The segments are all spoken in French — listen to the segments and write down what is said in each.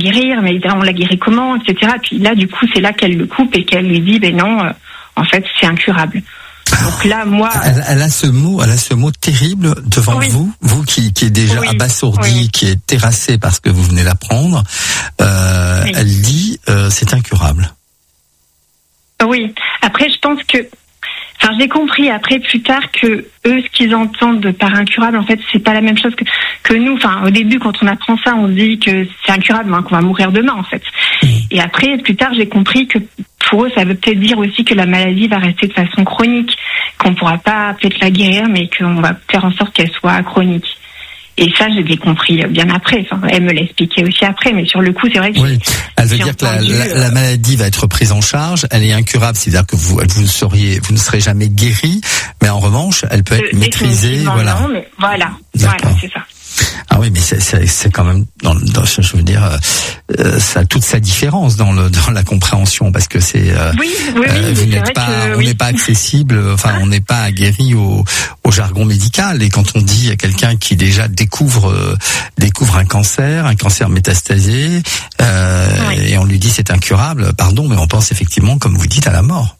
guérir, mais on la guérit comment, etc. Puis là, du coup, c'est là qu'elle le coupe et qu'elle lui dit, ben non, en fait, c'est incurable. Donc là, moi, elle a ce mot terrible devant vous qui est déjà abasourdi, qui est terrassé parce que vous venez d'apprendre. Elle dit, c'est incurable. Oui. Après, je pense que, j'ai compris après plus tard que eux, ce qu'ils entendent par incurable, en fait, c'est pas la même chose que nous. Enfin, au début, quand on apprend ça, on se dit que c'est incurable, qu'on va mourir demain, en fait. Et après, plus tard, j'ai compris que pour eux, ça veut peut-être dire aussi que la maladie va rester de façon chronique, qu'on pourra pas peut-être la guérir, mais qu'on va faire en sorte qu'elle soit chronique. Et ça, j'ai compris bien après. Enfin, elle me l'a expliqué aussi après, mais sur le coup, c'est vrai que elle veut dire que la maladie va être prise en charge. Elle est incurable, c'est-à-dire que vous ne serez jamais guéri, mais en revanche, elle peut être maîtrisée. Voilà. Non, mais voilà, c'est ça. Ah oui, mais c'est quand même je veux dire, ça a toute sa différence dans la compréhension, parce que c'est vous n'êtes pas, on n'est pas accessible, on n'est pas guéri au jargon médical. Et quand on dit à quelqu'un qui déjà découvre un cancer métastasé, et on lui dit c'est incurable, pardon, mais on pense effectivement, comme vous dites, à la mort.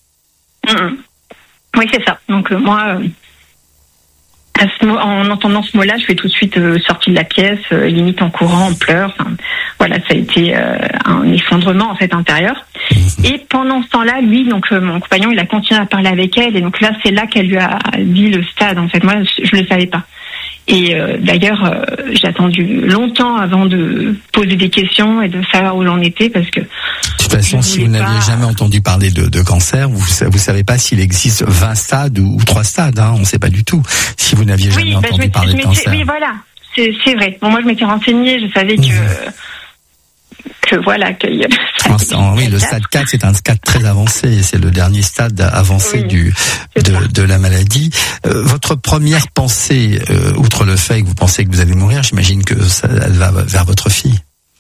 Oui, c'est ça. Donc moi. En entendant ce mot-là, je suis tout de suite sortie de la pièce, limite en courant, en pleurs. Ça a été un effondrement en fait intérieur. Et pendant ce temps-là, lui, donc mon compagnon, il a continué à parler avec elle, et donc là, c'est là qu'elle lui a dit le stade. En fait, moi, je le savais pas. Et d'ailleurs, j'ai attendu longtemps avant de poser des questions et de savoir où j'en étais, parce que. De toute façon, si vous n'aviez jamais entendu parler de cancer, vous savez pas s'il existe 20 stades ou 3 stades, on ne sait pas du tout. Si vous n'aviez jamais entendu parler de cancer. Oui, voilà, c'est vrai. Bon, moi, je m'étais renseignée, je savais que voilà, qu'il y avait... Oui, le stade 4, c'est un stade très avancé, c'est le dernier stade avancé de la maladie. Votre première pensée, outre le fait que vous pensez que vous allez mourir, j'imagine que elle va vers votre fille.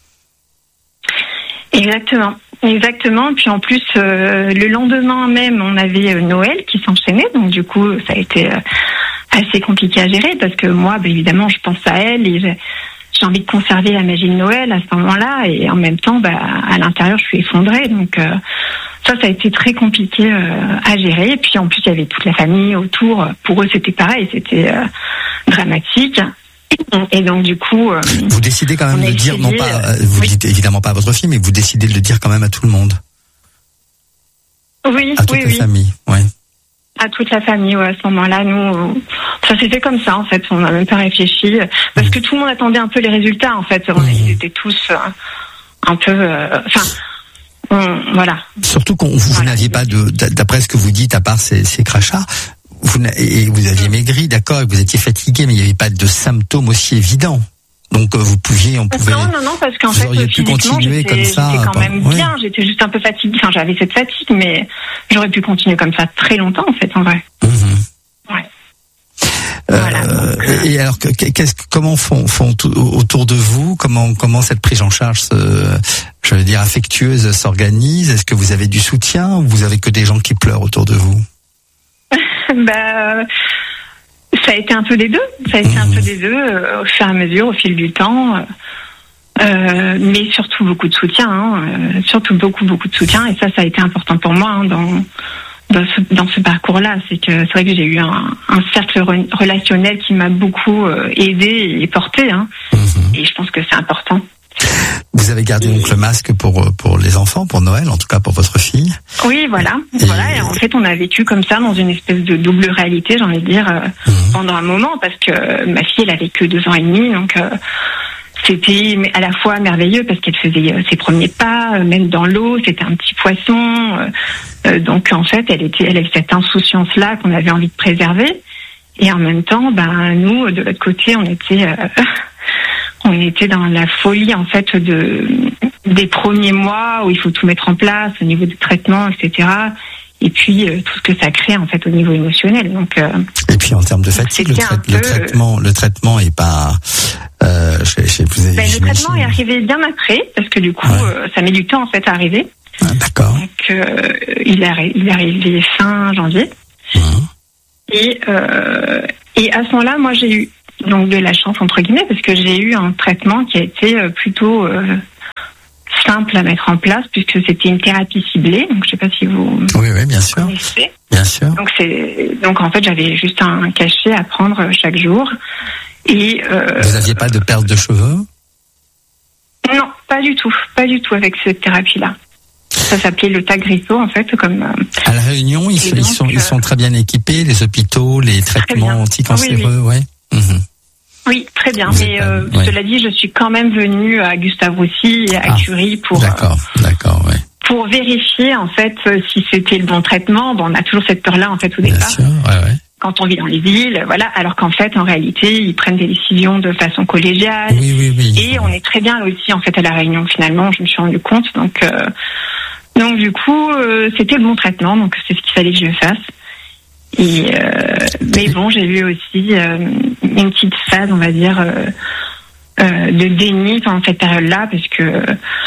Exactement. Puis en plus, le lendemain même, on avait Noël qui s'enchaînait, donc du coup, ça a été assez compliqué à gérer, parce que moi, évidemment, je pense à elle et j'ai envie de conserver la magie de Noël à ce moment-là, et en même temps, à l'intérieur, je suis effondrée. Donc ça a été très compliqué à gérer. Et puis en plus, il y avait toute la famille autour. Pour eux, c'était pareil, c'était dramatique. Et donc du coup, vous décidez quand même de le dire, non pas, vous dites évidemment pas à votre fille, mais vous décidez de le dire quand même à tout le monde. Oui, à toute la famille, à toute la famille, à ce moment-là, nous, ça s'est fait comme ça, en fait, on n'a même pas réfléchi, parce que tout le monde attendait un peu les résultats, en fait, ils étaient tous un peu, voilà. Surtout qu'on vous n'aviez pas d'après ce que vous dites, à part ces crachats, vous aviez maigri, d'accord, et vous étiez fatigué, mais il n'y avait pas de symptômes aussi évidents. Donc on pouvait. Non, parce qu'en fait, physiquement, j'étais quand même bien. J'étais juste un peu fatiguée. Enfin, j'avais cette fatigue, mais j'aurais pu continuer comme ça très longtemps, en fait, en vrai. Voilà. Et alors, comment font autour de vous, comment cette prise en charge, affectueuse, s'organise? Est-ce que vous avez du soutien, ou vous avez que des gens qui pleurent autour de vous? Ça a été un peu des deux. Au fur et à mesure, au fil du temps. Mais surtout beaucoup de soutien. Surtout beaucoup de soutien. Et ça a été important pour moi dans ce parcours-là. C'est vrai que j'ai eu un cercle relationnel qui m'a beaucoup aidé et porté. Et je pense que c'est important. Vous avez gardé donc le masque pour les enfants, pour Noël, en tout cas pour votre fille. Oui, voilà. Et en fait, on a vécu comme ça dans une espèce de double réalité, j'ai envie de dire, pendant un moment, parce que ma fille, elle avait que 2 ans et demi, donc c'était à la fois merveilleux parce qu'elle faisait ses premiers pas, même dans l'eau, c'était un petit poisson. Donc en fait, elle avait cette insouciance-là qu'on avait envie de préserver. Et en même temps, nous, de l'autre côté, on était dans la folie en fait des premiers mois où il faut tout mettre en place au niveau du traitement, etc. Et puis tout ce que ça crée en fait au niveau émotionnel. Donc et puis en termes de fatigue, le traitement est pas. Le traitement est arrivé bien après, parce que du coup ça met du temps en fait à arriver. Ah, d'accord. Donc il est arrivé fin janvier. Et à ce moment-là, moi j'ai eu donc de la chance entre guillemets, parce que j'ai eu un traitement qui a été plutôt simple à mettre en place puisque c'était une thérapie ciblée. Donc je sais pas si vous oui, bien sûr. Connaissez. Bien sûr. Donc en fait j'avais juste un cachet à prendre chaque jour. Et vous n'aviez pas de perte de cheveux? Non, pas du tout avec cette thérapie-là. Ça s'appelait le Tagrisso en fait, comme. À La Réunion, ils sont très bien équipés, les hôpitaux, les traitements anticancéreux, oui. Oui, très bien. Mais cela dit, je suis quand même venue à Gustave Roussy et à Curie pour. D'accord, ouais. Pour vérifier en fait si c'était le bon traitement. Bon, on a toujours cette peur-là en fait au départ. Bien sûr, ouais. Quand on vit dans les villes, voilà, alors qu'en fait, en réalité, ils prennent des décisions de façon collégiale. Oui. Et on est très bien là aussi, en fait, à La Réunion, finalement, je me suis rendu compte. Donc du coup, c'était le bon traitement, donc c'est ce qu'il fallait que je fasse. Et mais bon, j'ai eu aussi une petite phase, on va dire, de déni pendant cette période-là, parce que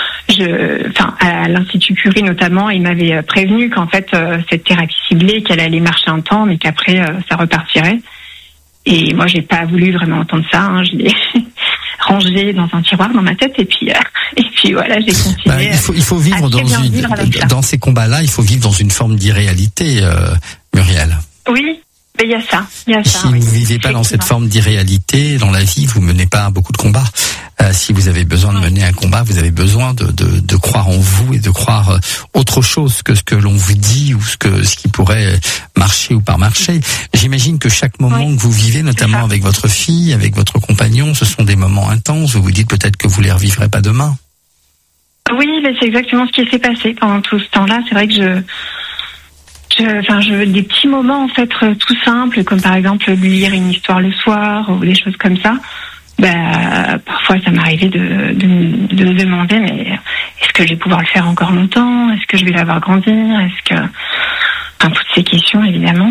à l'Institut Curie notamment, il m'avait prévenu qu'en fait cette thérapie ciblée, qu'elle allait marcher un temps, mais qu'après ça repartirait. Et moi, j'ai pas voulu vraiment entendre ça. Hein. Je l'ai rangé dans un tiroir dans ma tête, et puis voilà, j'ai continué. Il faut vivre dans ces combats-là. Il faut vivre dans une forme d'irréalité, Muriel. Oui. Mais il y a ça. Si vous ne vivez pas dans cette forme d'irréalité dans la vie, vous menez pas beaucoup de combats. Si vous avez besoin de mener un combat, vous avez besoin de croire en vous et de croire autre chose que ce que l'on vous dit ou ce qui pourrait marcher ou pas marcher. J'imagine que chaque moment que vous vivez, notamment avec votre fille, avec votre compagnon, ce sont des moments intenses. Vous vous dites peut-être que vous les revivrez pas demain. Oui, mais c'est exactement ce qui s'est passé pendant tout ce temps-là. C'est vrai que des petits moments en fait tout simples, comme par exemple lire une histoire le soir ou des choses comme ça. Parfois ça m'arrivait de me demander, mais est-ce que je vais pouvoir le faire encore longtemps? Est-ce que je vais la voir grandir? Toutes ces questions évidemment.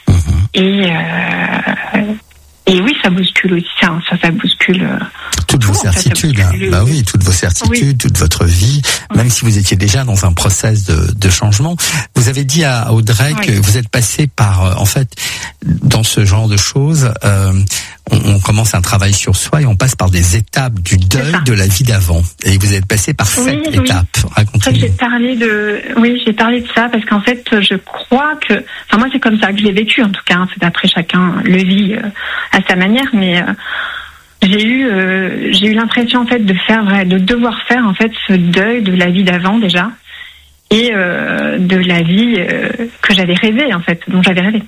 Et oui, ça bouscule aussi, ça bouscule. Toutes vos certitudes, toutes vos certitudes, toute votre vie, même si vous étiez déjà dans un process de changement. Vous avez dit à Audrey que vous êtes passé par, en fait, dans ce genre de choses, on commence un travail sur soi et on passe par des étapes du deuil de la vie d'avant. Et vous êtes passé par 7 étapes. Racontez-nous. J'ai parlé de ça parce qu'en fait, je crois que, moi c'est comme ça que je l'ai vécu en tout cas. C'est après chacun le vit à sa manière, mais j'ai eu l'impression en fait de devoir faire en fait ce deuil de la vie d'avant déjà et de la vie que j'avais rêvé en fait, dont j'avais rêvé.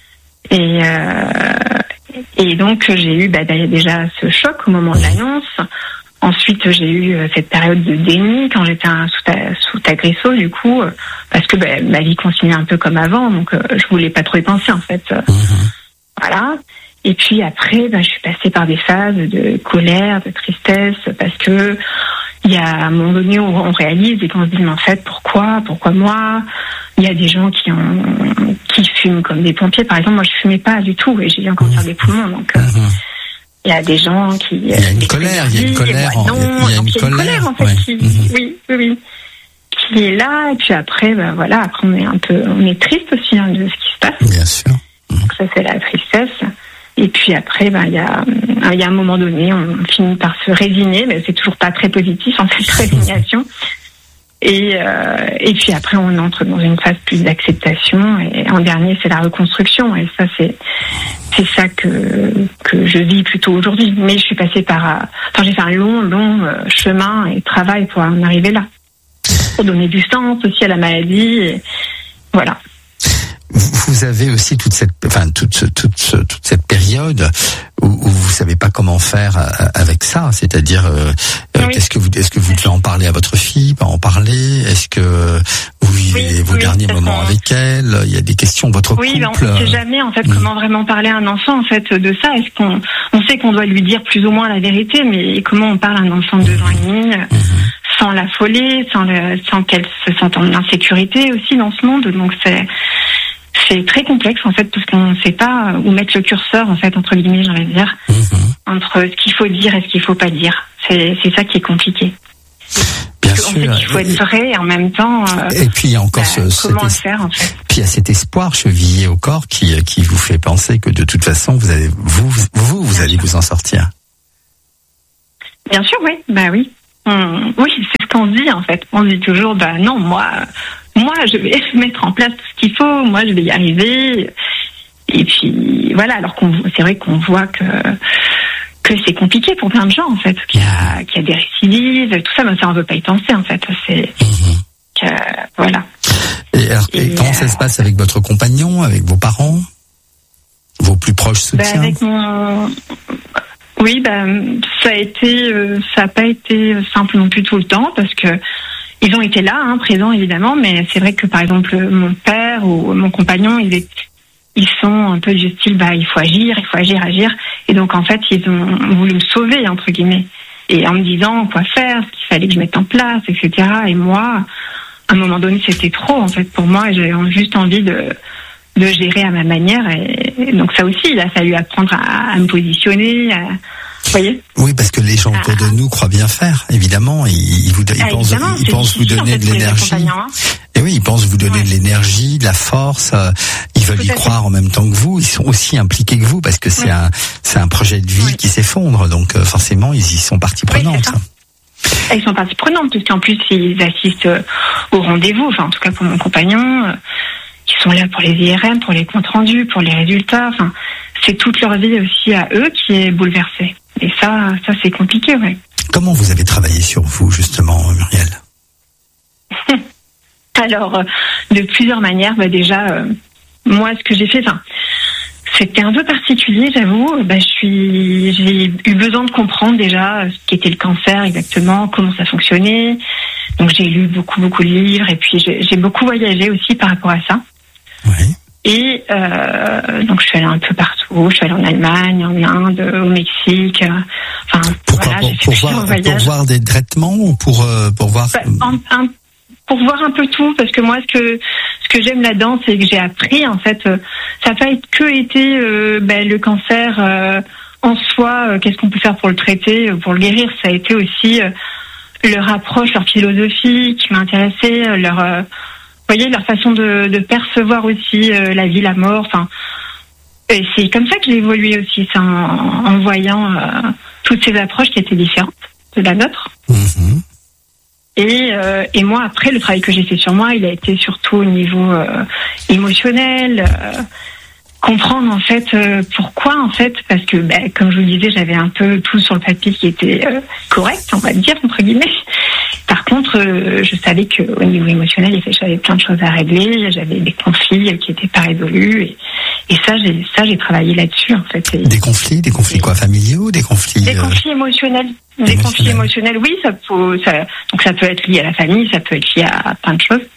Et donc j'ai eu déjà ce choc au moment de l'annonce. Ensuite j'ai eu cette période de déni quand j'étais sous Tagrisso du coup parce que ma vie continuait un peu comme avant, donc je voulais pas trop y penser en fait. Voilà. Et puis après, je suis passée par des phases de colère, de tristesse, parce que il y a un moment donné où on réalise et qu'on se dit mais en fait pourquoi moi? Il y a des gens qui fument comme des pompiers. Par exemple, moi je fumais pas du tout et j'ai eu un cancer des poumons, donc il y a des gens qui. Il y a une colère en fait oui, qui est là et puis après après on est triste aussi de ce qui se passe. Bien sûr. Donc ça c'est la tristesse. Et puis après, il y a un moment donné, on finit par se résigner, mais c'est toujours pas très positif en cette résignation. Et puis après, on entre dans une phase plus d'acceptation. Et en dernier, c'est la reconstruction. Et ça, c'est ça que je vis plutôt aujourd'hui. Mais je suis passée j'ai fait un long chemin et travail pour en arriver là, pour donner du sens aussi à la maladie. Et voilà. Vous avez aussi toute cette période où vous savez pas comment faire avec ça, c'est-à-dire est-ce que vous devez en parler à votre fille, pas en parler, est-ce que vous vivez vos derniers moments avec elle, il y a des questions de votre couple. On sait jamais en fait comment vraiment parler à un enfant en fait de ça. Est-ce on sait qu'on doit lui dire plus ou moins la vérité, mais comment on parle à un enfant de 2 ans et demi sans l'affoler, sans qu'elle se sente en insécurité aussi dans ce monde. Donc c'est très complexe en fait parce qu'on ne sait pas où mettre le curseur en fait entre guillemets, j'ai envie de dire, entre ce qu'il faut dire et ce qu'il faut pas dire. C'est ça qui est compliqué. Bien sûr. On sait qu'il faut être vrai et en même temps. Et puis il y a encore comment le faire en fait. Puis il y a cet espoir chevillé au corps qui vous fait penser que de toute façon vous allez vous en sortir. Bien sûr, oui. Oui, c'est ce ce qu'on se dit en fait. On se dit toujours, non, moi, je vais mettre en place tout ce qu'il faut. Moi, je vais y arriver. Et puis voilà. Alors c'est vrai qu'on voit que c'est compliqué pour plein de gens en fait, qu'il y a des récidives, tout ça, mais ça on veut pas y penser en fait. C'est voilà. Et alors, comment ça se passe avec votre compagnon, avec vos parents, vos plus proches soutiens? Oui, ça a pas été simple non plus tout le temps parce que ils ont été là, présents évidemment, mais c'est vrai que par exemple mon père ou mon compagnon, ils sont un peu du style, il faut agir. Et donc en fait, ils ont voulu me sauver entre guillemets, et en me disant quoi faire, ce qu'il fallait que je mette en place, etc. Et moi, à un moment donné, c'était trop en fait pour moi. Et j'avais juste envie de gérer à ma manière. Et donc ça aussi, il a fallu apprendre à me positionner. Vous voyez ? Oui, parce que les gens autour de nous croient bien faire, évidemment. Ils pensent vous donner de l'énergie. Et oui, ils pensent vous donner de l'énergie, de la force. Ils veulent y croire en même temps que vous. Ils sont aussi impliqués que vous parce que c'est un projet de vie qui s'effondre. Donc forcément, ils y sont partie prenante. Ils sont partie prenante puisqu'en plus ils assistent au rendez-vous. Enfin, en tout cas pour mon compagnon. Ils sont là pour les IRM, pour les comptes rendus, pour les résultats. Enfin, c'est toute leur vie aussi à eux qui est bouleversée. Et ça c'est compliqué, ouais. Comment vous avez travaillé sur vous, justement, Muriel ? Alors, de plusieurs manières. Déjà, moi, ce que j'ai fait, c'était un peu particulier, j'avoue. J'ai eu besoin de comprendre déjà ce qu'était le cancer exactement, comment ça fonctionnait. Donc, j'ai lu beaucoup de livres et puis j'ai beaucoup voyagé aussi par rapport à ça. Oui. Et donc je suis allée un peu partout. Je suis allée en Allemagne, en Inde, au Mexique. Pourquoi, pour voir des traitements ou pour voir pour voir un peu tout, parce que moi ce que j'aime là-dedans, c'est que j'ai appris en fait. Ça n'a pas été le cancer en soi. Qu'est-ce qu'on peut faire pour le traiter, pour le guérir? Ça a été aussi leur approche, leur philosophie qui m'a intéressée, leur façon de percevoir aussi la vie, la mort. Et c'est comme ça que j'ai évolué aussi, en voyant toutes ces approches qui étaient différentes de la nôtre. Mmh. Et moi, après, le travail que j'ai fait sur moi, il a été surtout au niveau émotionnel. Comprendre en fait pourquoi en fait, parce que comme je vous le disais, j'avais un peu tout sur le papier qui était correct, on va dire entre guillemets. Par contre, je savais qu'au niveau émotionnel, j'avais plein de choses à régler, j'avais des conflits qui n'étaient pas résolus, et ça j'ai travaillé là-dessus en fait. Des conflits quoi, familiaux, des conflits émotionnels. Des conflits émotionnels, oui, donc ça peut être lié à la famille, ça peut être lié à plein de choses.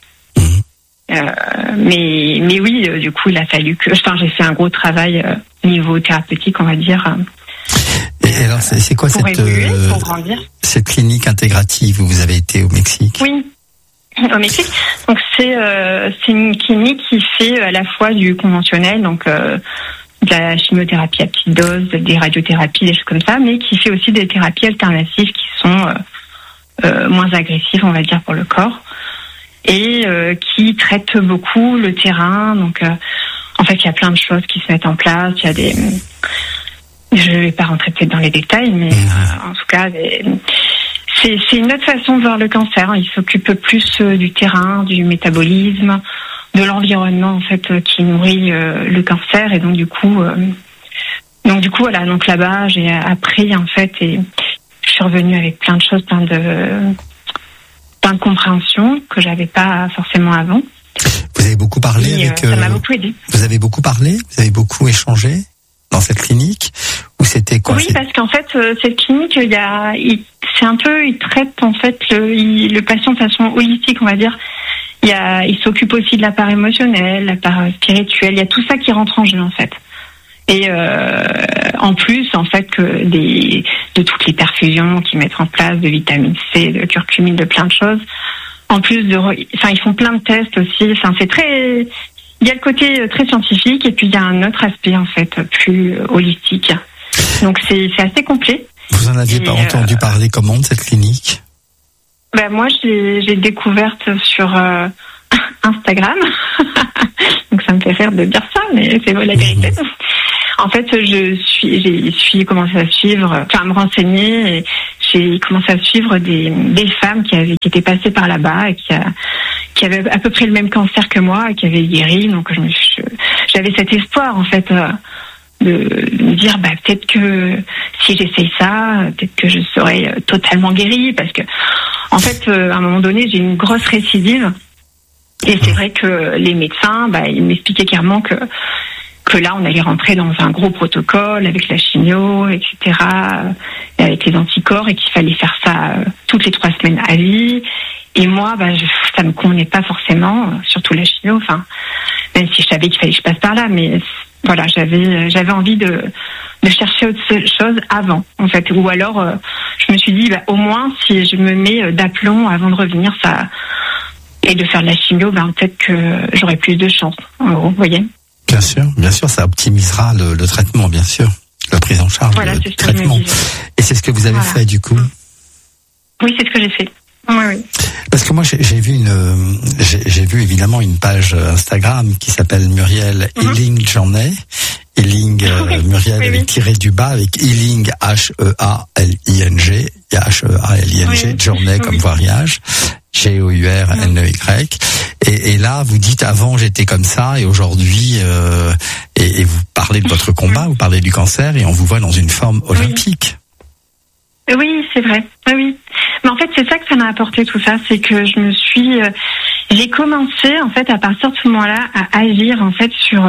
Mais oui, du coup, il a fallu que... j'ai fait un gros travail niveau thérapeutique, on va dire. Et alors, c'est quoi cette clinique intégrative où vous avez été au Mexique? Oui, au Mexique. Donc, c'est une clinique qui fait à la fois du conventionnel, donc de la chimiothérapie à petite dose, des radiothérapies, des choses comme ça, mais qui fait aussi des thérapies alternatives qui sont moins agressives, on va dire, pour le corps. Et qui traite beaucoup le terrain. Donc, en fait, il y a plein de choses qui se mettent en place. Il y a je ne vais pas rentrer peut-être dans les détails, mais en tout cas, c'est une autre façon de voir le cancer. Il s'occupe plus du terrain, du métabolisme, de l'environnement en fait qui nourrit le cancer. Et donc du coup, voilà. Donc là-bas, j'ai appris en fait, et je suis revenue avec plein de choses, plein de compréhension que j'avais pas forcément avant. Vous avez beaucoup parlé ça m'a beaucoup aidé. Vous avez beaucoup parlé, vous avez beaucoup échangé dans cette clinique, ou c'était quoi? Oui, parce qu'en fait cette clinique, il traite en fait le patient de façon holistique, on va dire. Il s'occupe aussi de la part émotionnelle, la part spirituelle. Il y a tout ça qui rentre en jeu en fait. Et en plus, en fait, de toutes les perfusions qu'ils mettent en place, de vitamine C, de curcumine, de plein de choses. En plus ils font plein de tests aussi. C'est très, il y a le côté très scientifique et puis il y a un autre aspect en fait plus holistique. Donc c'est assez complet. Vous en aviez pas entendu parler comment de cette clinique? Moi, j'ai découverte sur Instagram. Donc ça me fait rire de dire ça, mais c'est la vérité. En fait, j'ai commencé à suivre, à me renseigner, et j'ai commencé à suivre des femmes qui étaient passées par là-bas et qui avaient à peu près le même cancer que moi et qui avaient guéri. Donc j'avais cet espoir en fait de me dire peut-être que si j'essaye ça, peut-être que je serai totalement guérie, parce que en fait à un moment donné j'ai eu une grosse récidive et c'est vrai que les médecins ils m'expliquaient clairement que là on allait rentrer dans un gros protocole avec la chimio, etc., et avec les anticorps, et qu'il fallait faire ça toutes les 3 semaines à vie. Et moi ça me convenait pas forcément, surtout la chimio, même si je savais qu'il fallait que je passe par là, mais voilà, j'avais envie de chercher autre chose avant, en fait. Ou alors, je me suis dit, au moins, si je me mets d'aplomb avant de revenir, et de faire de la chimio, peut-être que j'aurai plus de chance. Vous voyez? Bien sûr, ça optimisera le traitement, bien sûr. La prise en charge, le traitement. Et c'est ce que vous avez fait, du coup? Oui, c'est ce que j'ai fait. Oui. Parce que moi j'ai vu évidemment une page Instagram qui s'appelle Muriel Healing Journey. Healing Muriel avec tiré du bas, avec Healing H-E-A-L-I-N-G, H-E-A-L-I-N-G, Journey comme voyage, G-O-U-R-N-E-Y. Et là vous dites avant j'étais comme ça et aujourd'hui et vous parlez de votre combat, vous parlez du cancer et on vous voit dans une forme olympique. Oui, c'est vrai. Oui. Mais en fait, c'est ça que ça m'a apporté tout ça, c'est que j'ai commencé en fait à partir de ce moment-là à agir en fait sur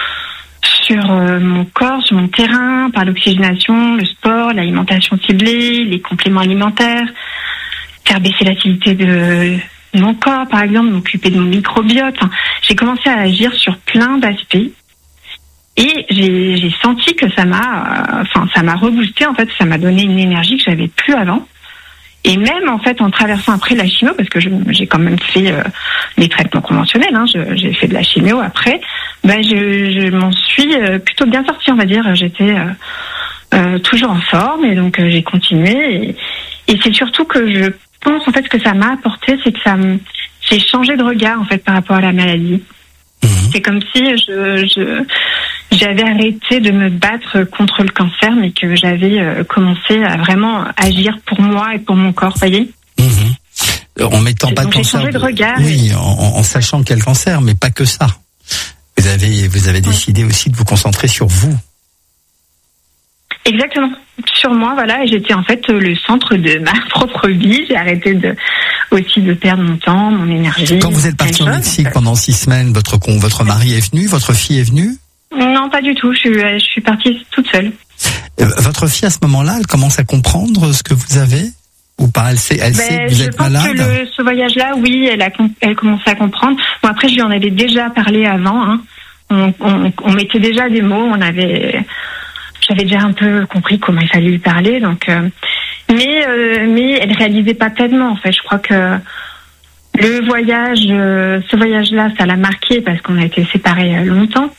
mon corps, sur mon terrain, par l'oxygénation, le sport, l'alimentation ciblée, les compléments alimentaires, faire baisser l'acidité de mon corps, par exemple, m'occuper de mon microbiote. J'ai commencé à agir sur plein d'aspects. Et j'ai senti que ça m'a reboosté, en fait, ça m'a donné une énergie que j'avais plus avant. Et même, en fait, en traversant après la chimio, parce que j'ai quand même fait des traitements conventionnels, j'ai fait de la chimio après, je m'en suis plutôt bien sortie, on va dire. J'étais toujours en forme et donc j'ai continué. Et c'est surtout que je pense, en fait, ce que ça m'a apporté, c'est que j'ai changé de regard, en fait, par rapport à la maladie. C'est comme si j'avais arrêté de me battre contre le cancer, mais que j'avais commencé à vraiment agir pour moi et pour mon corps, vous voyez. En mettant pas de cancer. J'ai changé de regard. Oui, en sachant qu'il y a le cancer, mais pas que ça. Vous avez décidé aussi de vous concentrer sur vous. Exactement. Sur moi, voilà, et j'étais en fait le centre de ma propre vie. J'ai arrêté aussi de perdre mon temps, mon énergie. Quand vous êtes partie au Mexique pendant 6 semaines, votre mari est venu, votre fille est venue? Non, pas du tout. Je suis partie toute seule. Votre fille, à ce moment-là, elle commence à comprendre ce que vous avez? Ou pas? Elle sait que vous êtes malade? Je pense que ce voyage-là, oui, elle commence à comprendre. Bon, après, je lui en avais déjà parlé avant. On mettait déjà des mots. J'avais déjà un peu compris comment il fallait lui parler. Donc, mais elle réalisait pas pleinement. En fait, je crois que ce voyage-là, ça l'a marqué parce qu'on a été séparés longtemps.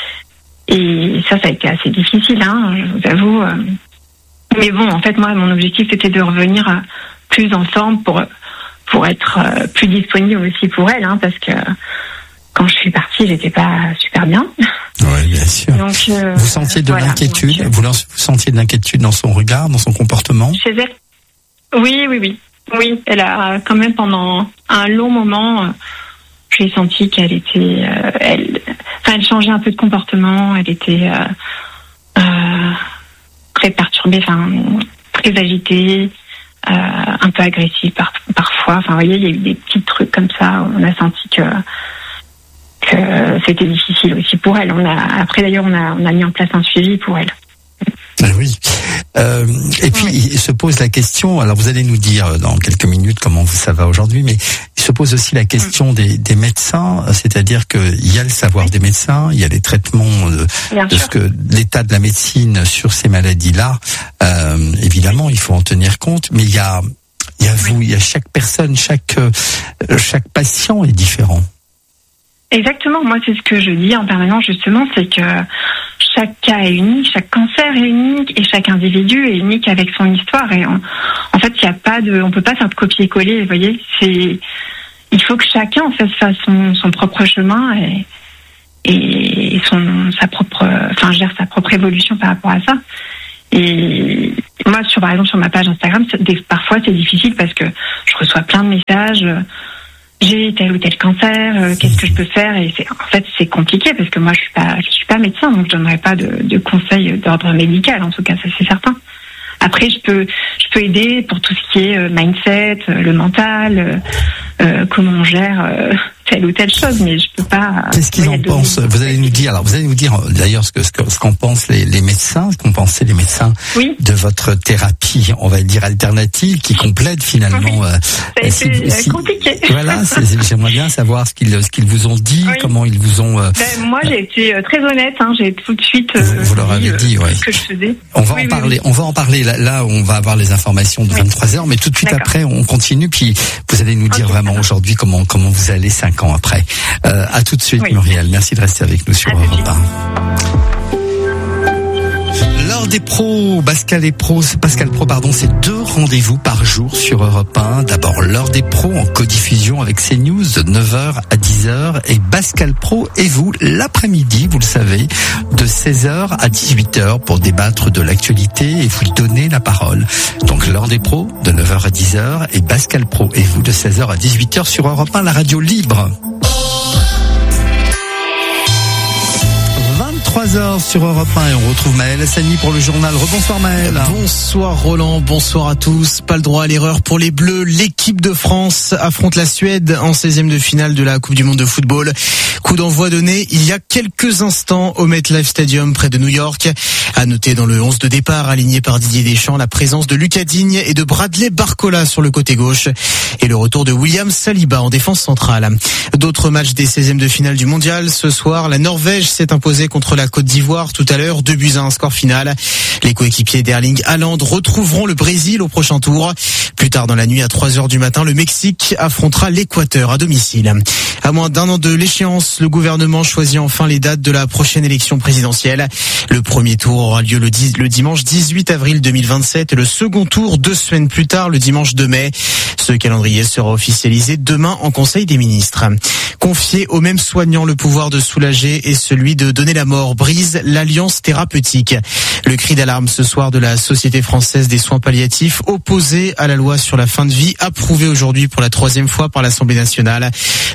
Et ça a été assez difficile, je vous avoue. Mais bon, en fait, moi, mon objectif, c'était de revenir plus ensemble pour être plus disponible aussi pour elle, parce que quand je suis partie, j'étais pas super bien. Oui, bien sûr. Donc, vous sentiez de l'inquiétude, vous sentiez de l'inquiétude dans son regard, dans son comportement? Chez elle. Oui. Oui, elle a quand même pendant un long moment, j'ai senti qu'elle était, elle changeait un peu de comportement, elle était très perturbée, très agitée, un peu agressive parfois. Vous voyez, il y a eu des petits trucs comme ça. On a senti que c'était difficile aussi pour elle. Après d'ailleurs, on a mis en place un suivi pour elle. Oui. Et puis il se pose la question. Alors vous allez nous dire dans quelques minutes comment ça va aujourd'hui, mais il se pose aussi la question des médecins, c'est-à-dire qu'il y a le savoir des médecins, il y a les traitements de ce que l'état de la médecine sur ces maladies-là. Évidemment, il faut en tenir compte, mais il y a vous, il y a chaque personne, chaque patient est différent. Exactement. Moi, c'est ce que je dis en permanence justement, c'est que chaque cas est unique, chaque cancer est unique et chaque individu est unique avec son histoire. Et en fait, il y a pas on peut pas faire de copier-coller. Vous voyez, il faut que chacun en fait fasse son propre chemin et gère sa propre évolution par rapport à ça. Et moi, par exemple, sur ma page Instagram, parfois c'est difficile parce que je reçois plein de messages. J'ai tel ou tel cancer, qu'est-ce que je peux faire? Et c'est compliqué parce que moi je suis pas médecin, donc je donnerai pas de conseils d'ordre médical, en tout cas, ça c'est certain. Après, je peux aider pour tout ce qui est mindset, le mental, comment on gère telle ou telle chose, mais je peux pas. Qu'est-ce qu'ils en pensent? Vous allez nous dire d'ailleurs ce qu'en pensent les médecins, ce qu'en pensaient les médecins de votre thérapie, on va dire alternative, qui complète finalement. C'est compliqué. Voilà, j'aimerais bien savoir ce qu'ils vous ont dit, comment ils vous ont. Moi, j'ai été très honnête, j'ai tout de suite. Vous leur avez dit, ce que je faisais. On va en parler. Là, on va avoir les informations de 23h, mais tout de suite après, on continue. Puis vous allez nous dire vraiment aujourd'hui comment vous allez 5 ans après. À tout de suite, Muriel. Merci de rester avec nous sur Europe 1. L'heure des pros, Pascal Pro, c'est 2 rendez-vous par jour sur Europe 1. D'abord, l'heure des pros en codiffusion avec CNews de 9h à 10h et Pascal Pro et vous l'après-midi, vous le savez, de 16h à 18h pour débattre de l'actualité et vous donner la parole. Donc l'heure des pros de 9h à 10h et Pascal Pro et vous de 16h à 18h sur Europe 1, la radio libre. 23h sur Europe 1 et on retrouve Maël Hassani pour le journal. Rebonsoir Maël. Bonsoir Roland, bonsoir à tous. Pas le droit à l'erreur pour les Bleus. L'équipe de France affronte la Suède en 16e de finale de la Coupe du Monde de football. Coup d'envoi donné il y a quelques instants au MetLife Stadium près de New York. À noter dans le 11 de départ aligné par Didier Deschamps la présence de Lucas Digne et de Bradley Barcola sur le côté gauche et le retour de William Saliba en défense centrale. D'autres matchs des 16e de finale du mondial. Ce soir, la Norvège s'est imposée contre la Côte d'Ivoire tout à l'heure, 2-1 score final. Les coéquipiers d'Erling Haaland retrouveront le Brésil au prochain tour. Plus tard dans la nuit à 3h du matin, le Mexique affrontera l'Équateur à domicile. À moins d'1 an de l'échéance, le gouvernement choisit enfin les dates de la prochaine élection présidentielle. Le premier tour aura lieu le dimanche 18 avril 2027 et le second tour 2 semaines plus tard, le dimanche 2 mai. Ce calendrier sera officialisé demain en Conseil des ministres. Confier aux mêmes soignants le pouvoir de soulager et celui de donner la mort brise l'alliance thérapeutique. Le cri d'alarme ce soir de la Société française des soins palliatifs opposée à la loi sur la fin de vie, approuvée aujourd'hui pour la 3e fois par l'Assemblée nationale.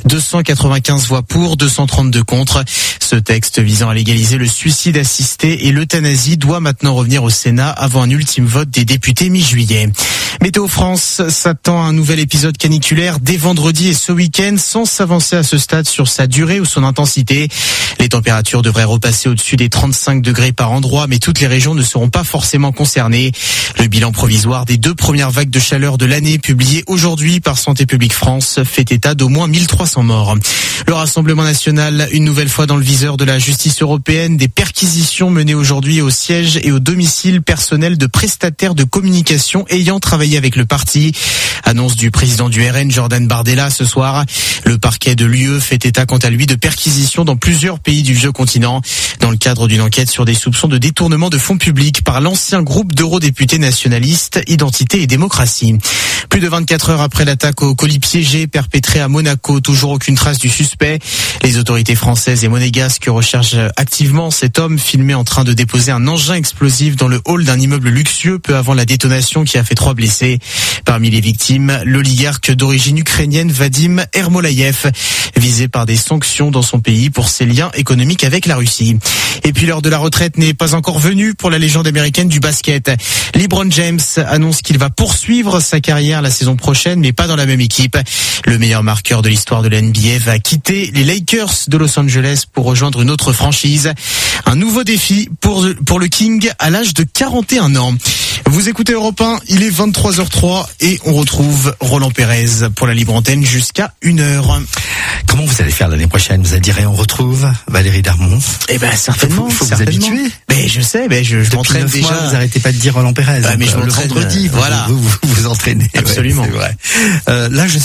295 voix pour, 232 contre. Ce texte visant à légaliser le suicide assisté et l'euthanasie doit maintenant revenir au Sénat avant un ultime vote des députés mi-juillet. Météo France s'attend à un nouvel épisode caniculaire dès vendredi et ce week-end sans s'avancer à ce stade sur sa durée ou son intensité. Les températures devraient repasser au-dessus des 35 degrés par endroit, mais toutes les régions ne seront pas forcément concernées. Le bilan provisoire des 2 premières vagues de chaleur de l'année, publié aujourd'hui par Santé publique France, fait état d'au moins 1300 morts. Le Rassemblement national, une nouvelle fois dans le viseur de la justice européenne, des perquisitions menées aujourd'hui au siège et au domicile personnel de prestataires de communication ayant travaillé avec le parti. Annonce du président du RN, Jordan Bardella, ce soir. Le parquet de l'UE fait état quant à lui de perquisitions dans plusieurs pays du vieux continent, dans le cadre d'une enquête sur des soupçons de détournement de fonds publics par l'ancien groupe d'eurodéputés nationalistes Identité et Démocratie. Plus de 24 heures après l'attaque au colis piégé perpétrée à Monaco, toujours aucune trace du suspect. Les autorités françaises et monégasques recherchent activement cet homme filmé en train de déposer un engin explosif dans le hall d'un immeuble luxueux peu avant la détonation qui a fait 3 blessés. Parmi les victimes, l'oligarque d'origine ukrainienne Vadim Ermolaïev, visé par des sanctions dans son pays pour ses liens économiques avec la Russie. Et puis l'heure de la retraite n'est pas encore venue pour la légende américaine du basket. LeBron James annonce qu'il va poursuivre sa carrière la saison prochaine, mais pas dans la même équipe. Le meilleur marqueur de l'histoire de la NBA va quitter les Lakers de Los Angeles pour rejoindre une autre franchise. Un nouveau défi pour le King à l'âge de 41 ans. Vous écoutez Europe 1, il est 23h03 et on retrouve Roland Pérez pour la libre antenne jusqu'à 1h. Comment vous allez faire l'année prochaine? Vous allez dire et on retrouve Valérie Darmon? Eh ben certainement. Faut vous habituer. Mais je sais, je m'entraîne déjà. Mois, vous arrêtez pas de dire Roland Pérez. Mais je le vendredi, voilà. Vous entraînez. Absolument. Ouais, c'est vrai. Là, je suis avec Muriel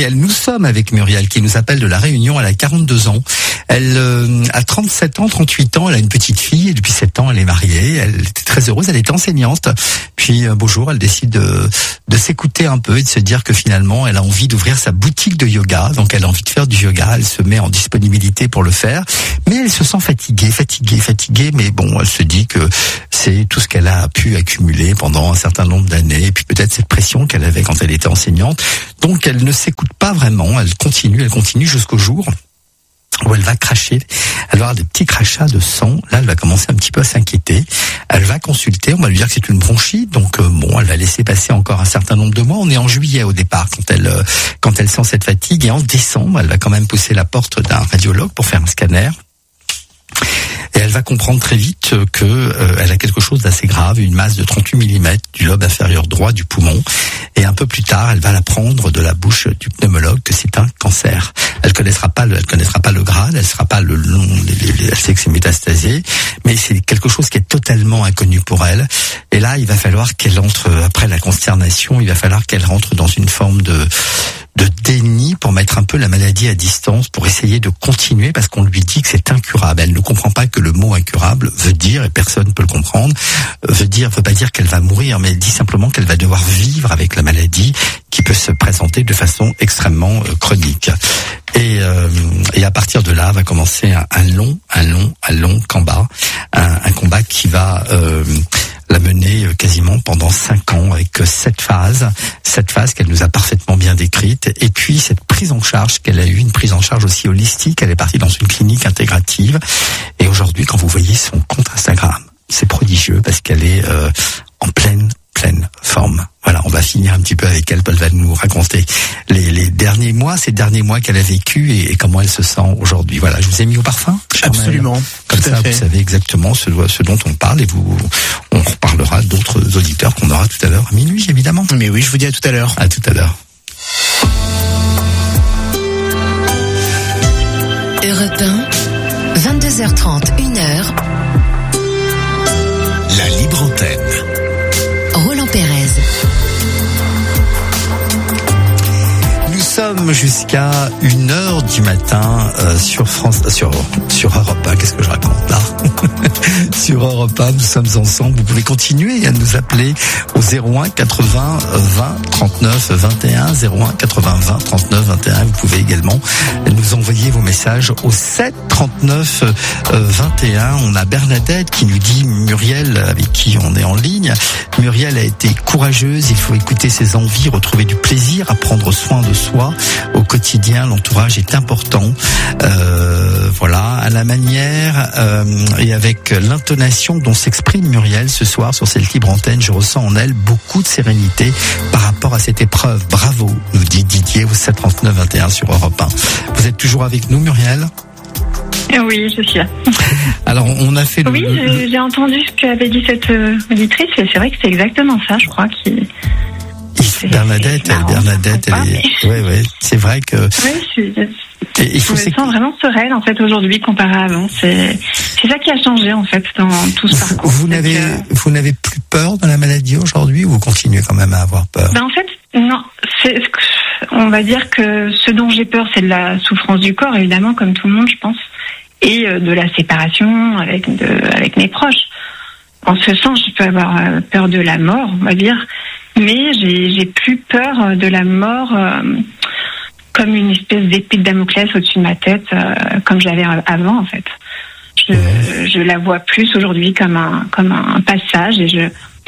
Muriel. Nous sommes avec Muriel qui nous appelle de La Réunion. Elle a 42 ans. Elle a 37 ans, 38 ans. Elle a une petite fille et depuis 7 ans, elle est mariée. Elle était très heureuse. Elle était enseignante. Puis un beau jour, elle décide de s'écouter un peu et de se dire que finalement, elle a envie d'ouvrir sa boutique de yoga. Donc, elle a envie de faire du yoga. Elle se met en disponibilité pour le faire. Mais elle se sent fatiguée. Mais bon, elle se dit que c'est tout ce qu'elle a pu accumuler pendant un certain nombre d'années. Et puis peut-être cette pression qu'elle avait quand elle était enseignante. Donc, elle ne s'écoute pas vraiment. Elle continue jusqu'au jour où elle va cracher, elle va avoir des petits crachats de sang. Là, elle va commencer un petit peu à s'inquiéter. Elle va consulter, on va lui dire que c'est une bronchite, donc elle va laisser passer encore un certain nombre de mois. On est en juillet au départ quand elle sent cette fatigue, et en décembre, elle va quand même pousser la porte d'un radiologue pour faire un scanner. Et elle va comprendre très vite que elle a quelque chose d'assez grave, une masse de 38 mm du lobe inférieur droit du poumon. Et un peu plus tard, elle va l'apprendre de la bouche du pneumologue que c'est un cancer. Elle connaîtra pas le grade, elle sera pas elle sait que c'est métastasé, mais c'est quelque chose qui est totalement inconnu pour elle. Et là, il va falloir qu'elle entre, après la consternation, il va falloir qu'elle rentre dans une forme de déni pour mettre un peu la maladie à distance, pour essayer de continuer, parce qu'on lui dit que c'est incurable. Elle ne comprend pas que le mot incurable veut dire, et personne ne peut le comprendre, veut pas dire qu'elle va mourir, mais elle dit simplement qu'elle va devoir vivre avec la maladie qui peut se présenter de façon extrêmement chronique. Et à partir de là va commencer un long combat, un combat qui va la mener quasiment pendant 5 ans, avec cette phase qu'elle nous a parfaitement bien décrite, et puis cette prise en charge qu'elle a eue, une prise en charge aussi holistique. Elle est partie dans une clinique intégrative, et aujourd'hui, quand vous voyez son compte Instagram, c'est prodigieux parce qu'elle est en pleine forme. Voilà, on va finir un petit peu avec elle. Paul va nous raconter ces derniers mois qu'elle a vécu et comment elle se sent aujourd'hui. Voilà, je vous ai mis au parfum. Absolument. Comme ça, vous savez exactement ce dont on parle, et on reparlera d'autres auditeurs qu'on aura tout à l'heure à minuit, évidemment. Mais oui, je vous dis à tout à l'heure. À tout à l'heure. Europe 1, 22h30, 1h. La libre antenne. Roland Pérez. Nous sommes jusqu'à 1h du matin sur Europe 1. Qu'est-ce que je raconte là? Sur Europe 1, nous sommes ensemble. Vous pouvez continuer à nous appeler au 01 80 20 39 21, 01 80 20 39 21. Vous pouvez également nous envoyer vos messages au 7 39 21. On a Bernadette qui nous dit: Muriel, avec qui on est en ligne. Muriel a été courageuse, il faut écouter ses envies, retrouver du plaisir à prendre soin de soi au quotidien. L'entourage est important. Voilà, à la manière et avec l'intonation dont s'exprime Muriel ce soir sur cette libre antenne, je ressens en elle beaucoup de sérénité par rapport à cette épreuve. Bravo, nous dit Didier au 739 21 sur Europe 1. Vous êtes toujours avec nous, Muriel? Oui, je suis là. Alors, on a fait Oui, j'ai entendu ce qu'avait dit cette auditrice, et c'est vrai que c'est exactement ça, je crois, Bernadette, ouais, c'est vrai que. Oui, je me sens vraiment sereine en fait aujourd'hui comparé à avant. C'est ça qui a changé en fait dans tout ce parcours. Vous n'avez plus peur de la maladie aujourd'hui, ou vous continuez quand même à avoir peur? En fait, non. On va dire que ce dont j'ai peur, c'est de la souffrance du corps, évidemment, comme tout le monde, je pense, et de la séparation avec mes proches. En ce sens, je peux avoir peur de la mort, on va dire, mais j'ai plus peur de la mort comme une espèce d'épée de Damoclès au-dessus de ma tête, comme j'avais avant, en fait. Je la vois plus aujourd'hui comme un passage, et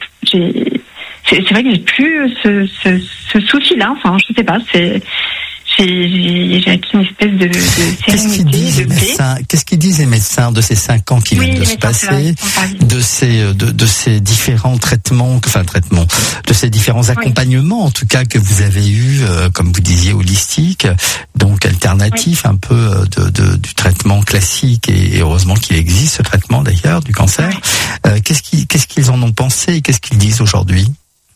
c'est vrai que j'ai plus ce souci-là. Enfin, je sais pas. J'ai acquis une espèce de sérénité, de paix. Qu'est-ce qu'ils disent les médecins de ces 5 ans qui viennent de se passer, de ces différents traitements, de ces différents accompagnements, en tout cas, que vous avez eu, comme vous disiez, holistique, donc alternatif un peu du traitement classique, et heureusement qu'il existe ce traitement d'ailleurs du cancer. Qu'est-ce qu'ils en ont pensé et qu'est-ce qu'ils disent aujourd'hui?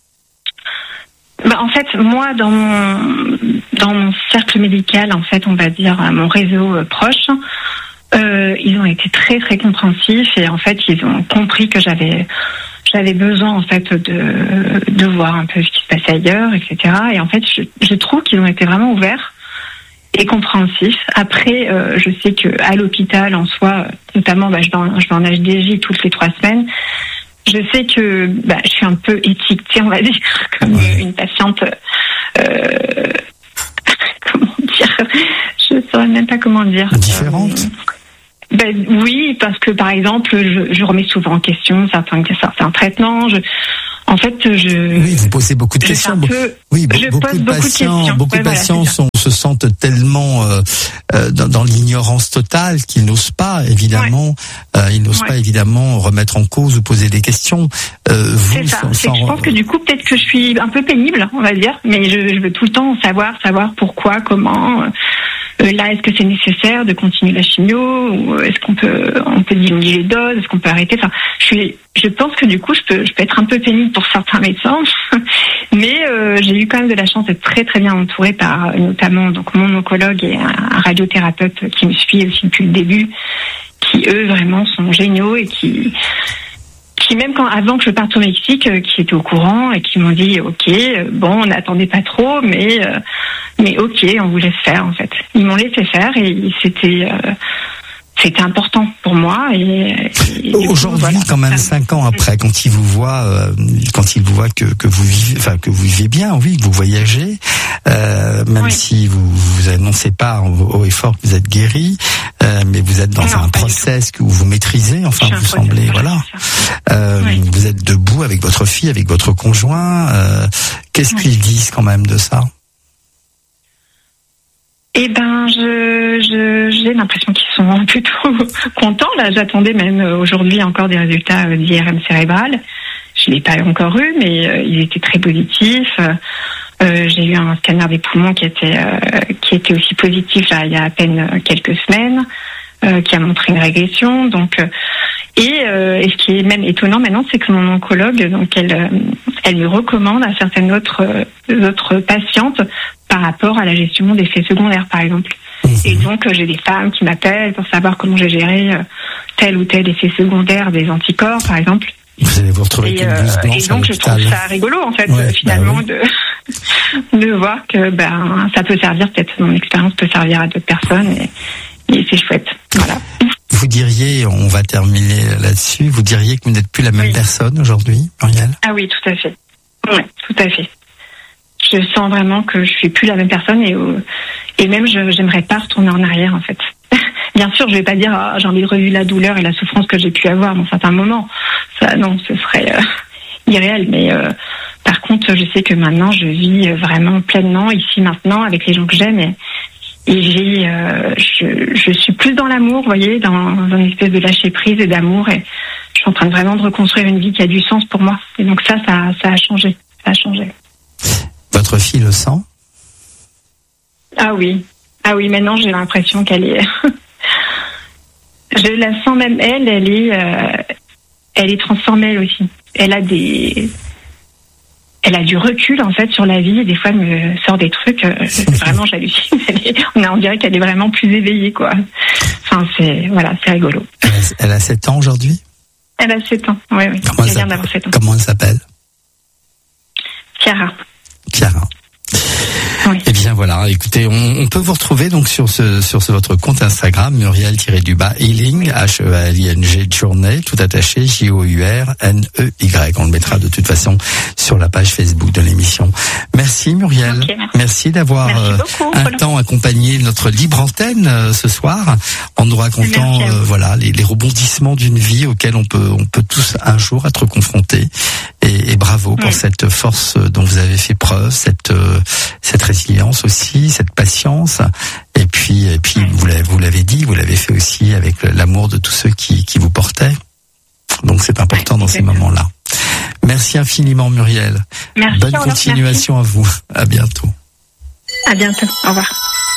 En fait, moi, dans mon cercle médical, en fait, on va dire mon réseau proche, ils ont été très très compréhensifs, et en fait, ils ont compris que j'avais j'avais besoin en fait de voir un peu ce qui se passait ailleurs, etc. Et en fait, je trouve qu'ils ont été vraiment ouverts et compréhensifs. Après, je sais que à l'hôpital en soi, notamment, je vais en HDJ toutes les 3 semaines. Je sais que je suis un peu étiquetée, on va dire, comme une patiente. Comment dire ? Je ne saurais même pas comment dire. Différente. Oui, parce que par exemple, je remets souvent en question certains traitements. Oui, vous posez beaucoup de questions. Beaucoup de patients se sentent tellement dans l'ignorance totale qu'ils n'osent pas évidemment, remettre en cause ou poser des questions. C'est ça. Je pense que du coup, peut-être que je suis un peu pénible, on va dire, mais je veux tout le temps savoir pourquoi, comment. Là, est-ce que c'est nécessaire de continuer la chimio ou est-ce qu'on peut diminuer les doses, est-ce qu'on peut arrêter ? Enfin, je pense que du coup, je peux être un peu pénible pour certains médecins, mais j'ai eu quand même de la chance d'être très très bien entourée par notamment donc mon oncologue et un radiothérapeute qui me suit aussi depuis le début, qui eux vraiment sont géniaux et qui même avant que je parte au Mexique, qui étaient au courant et qui m'ont dit ok, on n'attendait pas trop, mais ok, on vous laisse faire en fait. Ils m'ont laissé faire et c'était important pour moi. Et aujourd'hui, voilà, quand même 5 ans après, quand ils vous voient, que vous vivez bien, oui, que vous voyagez, même si vous annoncez pas haut et fort que vous êtes guéri, mais vous êtes dans un process que vous maîtrisez. Enfin, vous semblez, vous êtes debout avec votre fille, avec votre conjoint. Qu'est-ce qu'ils disent quand même de ça? J'ai l'impression qu'ils sont plutôt contents. Là, j'attendais même aujourd'hui encore des résultats d'IRM cérébral. Je l'ai pas encore eu, mais ils étaient très positifs. J'ai eu un scanner des poumons qui était aussi positif là, il y a à peine quelques semaines, qui a montré une régression. Donc, et ce qui est même étonnant maintenant, c'est que mon oncologue, donc elle me recommande à certaines autres patientes par rapport à la gestion d'effets secondaires, par exemple. Et donc, j'ai des femmes qui m'appellent pour savoir comment j'ai géré tel ou tel effet secondaire des anticorps, par exemple. Vous allez vous retrouver avec une blouse blanche. Et donc, je trouve ça rigolo, en fait, finalement, de voir que ça peut servir, peut-être mon expérience peut servir à d'autres personnes, et c'est chouette. Voilà. Vous diriez, on va terminer là-dessus, vous diriez que vous n'êtes plus la même personne aujourd'hui, Muriel ? Ah oui, tout à fait. Oui, tout à fait. Je sens vraiment que je suis plus la même personne et même j'aimerais pas retourner en arrière en fait. Bien sûr, je vais pas dire j'ai envie de revivre la douleur et la souffrance que j'ai pu avoir dans certains moments. Ça, non, ce serait irréel. Mais par contre, je sais que maintenant, je vis vraiment pleinement ici maintenant avec les gens que j'aime et je suis plus dans l'amour, vous voyez, dans une espèce de lâcher prise et d'amour et je suis en train de vraiment de reconstruire une vie qui a du sens pour moi. Et donc ça a changé. Ça a changé. Votre fille le sent ? Ah oui, maintenant j'ai l'impression qu'elle est... Je la sens même, elle est transformée elle aussi. Elle a du recul en fait sur la vie et des fois elle me sort des trucs, vraiment j'hallucine. On dirait qu'elle est vraiment plus éveillée quoi. Enfin c'est rigolo. Elle a 7 ans aujourd'hui ? Elle a 7 ans, oui. Elle vient d'avoir 7 ans. Comment elle s'appelle ? Chiara. Oui. Eh bien voilà, écoutez, on peut vous retrouver donc sur votre compte Instagram Muriel-Healing, H-E-A-L-I-N-G Journée, tout attaché, J-O-U-R-N-E-Y. On le mettra de toute façon sur la page Facebook de l'émission. Merci Muriel. Okay, merci d'avoir un temps accompagné notre libre antenne ce soir en nous racontant les rebondissements d'une vie auxquels on peut tous un jour être confrontés. Et bravo pour cette force dont vous avez fait preuve, cette résilience aussi, cette patience. Et puis vous l'avez dit, vous l'avez fait aussi avec l'amour de tous ceux qui vous portaient. Donc c'est important dans ces moments-là. Merci infiniment Muriel. Merci. Bonne continuation à vous. À bientôt. À bientôt. Au revoir.